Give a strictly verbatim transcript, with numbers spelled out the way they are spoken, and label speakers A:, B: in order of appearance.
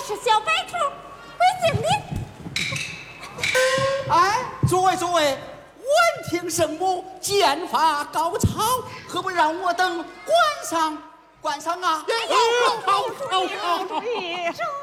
A: 是小白兔，会敬礼。
B: 哎，诸位诸位，闻听圣母剑法高超，何不让我等观赏观赏啊？
C: 好好好好好。
A: 主